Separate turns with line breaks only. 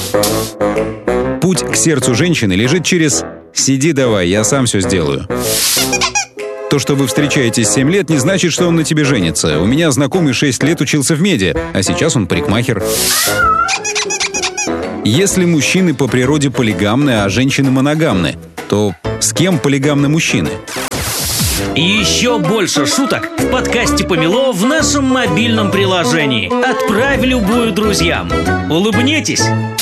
Путь к сердцу женщины лежит через «сиди давай, я сам все сделаю». То, что вы встречаетесь 7 лет, не значит, что он на тебе женится. У меня знакомый 6 лет учился в меди, а сейчас он парикмахер. Если мужчины по природе полигамны, а женщины моногамны, то с кем полигамны мужчины?
И еще больше шуток в подкасте «Помело» в нашем мобильном приложении. Отправь любую друзьям. Улыбнитесь!